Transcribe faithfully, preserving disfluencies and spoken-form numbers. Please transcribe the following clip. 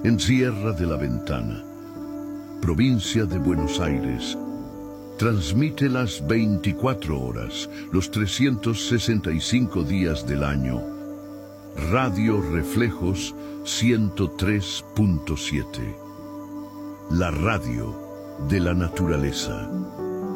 en Sierra de la Ventana, provincia de Buenos Aires. Transmite las veinticuatro horas, los trescientos sesenta y cinco días del año. Radio Reflejos ciento tres punto siete. La radio de la naturaleza.